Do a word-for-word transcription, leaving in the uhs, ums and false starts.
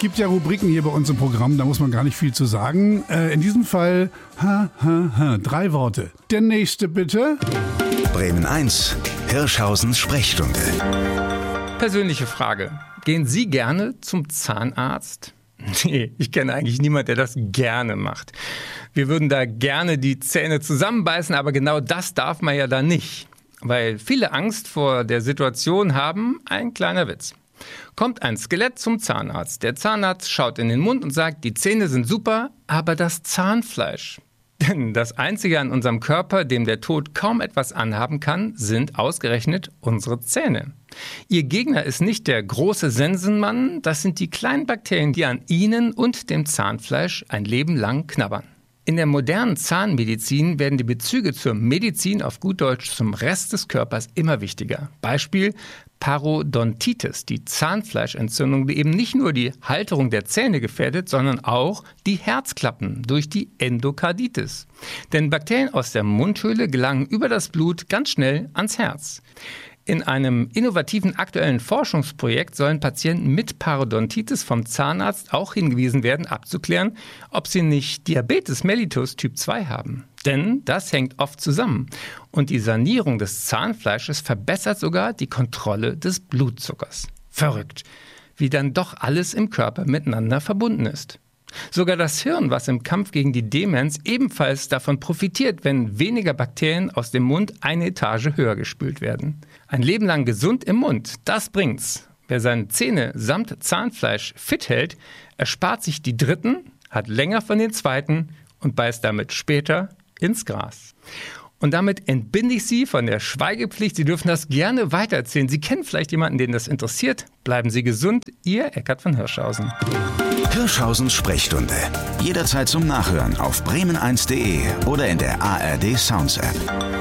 Gibt ja Rubriken hier bei uns im Programm, da muss man gar nicht viel zu sagen. Äh, in diesem Fall, ha, ha, ha, drei Worte. Der nächste bitte. Bremen eins, Hirschhausens Sprechstunde. Persönliche Frage. Gehen Sie gerne zum Zahnarzt? Nee, ich kenne eigentlich niemanden, der das gerne macht. Wir würden da gerne die Zähne zusammenbeißen, aber genau das darf man ja da nicht. Weil viele Angst vor der Situation haben, ein kleiner Witz. Kommt ein Skelett zum Zahnarzt. Der Zahnarzt schaut in den Mund und sagt, die Zähne sind super, aber das Zahnfleisch. Denn das Einzige an unserem Körper, dem der Tod kaum etwas anhaben kann, sind ausgerechnet unsere Zähne. Ihr Gegner ist nicht der große Sensenmann, das sind die kleinen Bakterien, die an ihnen und dem Zahnfleisch ein Leben lang knabbern. In der modernen Zahnmedizin werden die Bezüge zur Medizin, auf gut Deutsch zum Rest des Körpers, immer wichtiger. Beispiel Parodontitis, die Zahnfleischentzündung, die eben nicht nur die Halterung der Zähne gefährdet, sondern auch die Herzklappen durch die Endokarditis. Denn Bakterien aus der Mundhöhle gelangen über das Blut ganz schnell ans Herz. In einem innovativen aktuellen Forschungsprojekt sollen Patienten mit Parodontitis vom Zahnarzt auch hingewiesen werden, abzuklären, ob sie nicht Diabetes mellitus Typ zwei haben. Denn das hängt oft zusammen. Und die Sanierung des Zahnfleisches verbessert sogar die Kontrolle des Blutzuckers. Verrückt, wie dann doch alles im Körper miteinander verbunden ist. Sogar das Hirn, was im Kampf gegen die Demenz ebenfalls davon profitiert, wenn weniger Bakterien aus dem Mund eine Etage höher gespült werden. Ein Leben lang gesund im Mund, das bringt's. Wer seine Zähne samt Zahnfleisch fit hält, erspart sich die dritten, hat länger von den zweiten und beißt damit später ins Gras. Und damit entbinde ich Sie von der Schweigepflicht. Sie dürfen das gerne weitererzählen. Sie kennen vielleicht jemanden, den das interessiert. Bleiben Sie gesund. Ihr Eckart von Hirschhausen. Hirschhausens Sprechstunde. Jederzeit zum Nachhören auf bremen eins punkt de oder in der A R D Sounds App.